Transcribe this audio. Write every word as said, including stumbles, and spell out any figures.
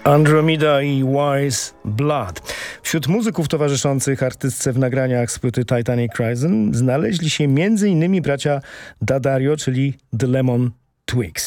Andromeda i Wise Blood. Wśród muzyków towarzyszących artystce w nagraniach z płyty Titanic Horizon znaleźli się między innymi bracia D'Addario, czyli The Lemon Twigs.